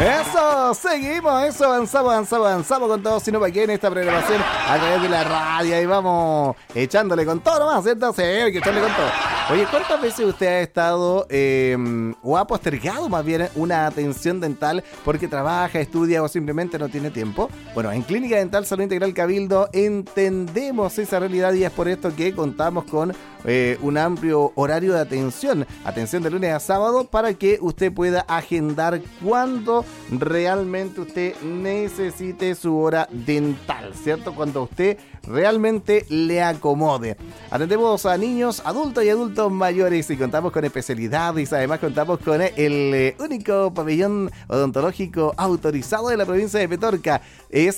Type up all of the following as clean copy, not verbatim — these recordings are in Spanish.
Eso, seguimos, eso, avanzamos con todo, sino para qué en esta programación a través de la radio y vamos echándole con todo nomás, ¿cierto? Sí, hay que echarle con todo. Oye, ¿cuántas veces usted ha estado o ha postergado más bien una atención dental porque trabaja, estudia o simplemente no tiene tiempo? Bueno, en Clínica Dental Salud Integral Cabildo entendemos esa realidad y es por esto que contamos con un amplio horario de atención de lunes a sábado para que usted pueda agendar cuando realmente usted necesite su hora dental, ¿cierto? Cuando usted realmente le acomode. Atendemos a niños, adultos y adultos mayores y contamos con especialidades. Además contamos con el único pabellón odontológico autorizado de la provincia de Petorca. Es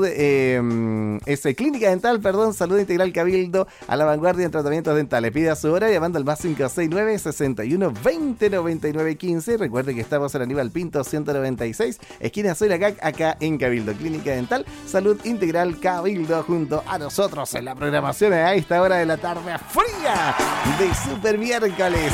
Clínica Dental, Salud Integral Cabildo, a la vanguardia en tratamientos dentales. Pida su hora llamando al más 569 61 20 99 15. Recuerde que estamos en Aníbal Pinto 196, esquina Soylacac, acá en Cabildo. Clínica Dental Salud Integral Cabildo, junto a nosotros en la programación a esta hora de la tarde fría de Super Miércoles.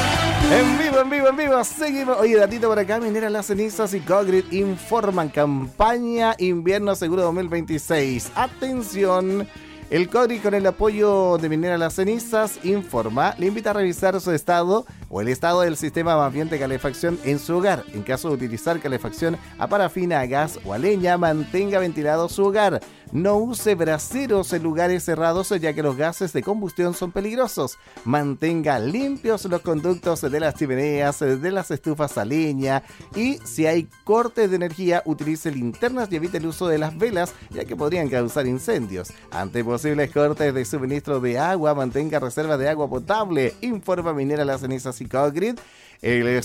En vivo, seguimos. Oye, datito por acá, Minera Las Cenizas y Cogrid informan campaña invierno seguro 2026. Atención. El COGRI, con el apoyo de Minera Las Cenizas, informa, le invita a revisar su estado o el estado del sistema más bien de calefacción en su hogar. En caso de utilizar calefacción a parafina, a gas o a leña, mantenga ventilado su hogar. No use braseros en lugares cerrados ya que los gases de combustión son peligrosos. Mantenga limpios los conductos de las chimeneas, de las estufas a leña y si hay cortes de energía, utilice linternas y evite el uso de las velas ya que podrían causar incendios. Ante posibles cortes de suministro de agua, mantenga reservas de agua potable. Informa Minera Las Cenizas y Cogrid. El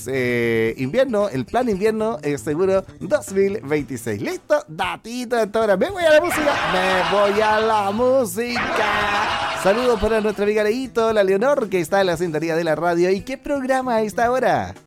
plan invierno es seguro 2026. ¿Listo? Datito de toda hora. Me voy a la música. Saludos para nuestra amiga Leito, la Leonor, que está en la sintonía de la radio. ¿Y qué programa a esta hora?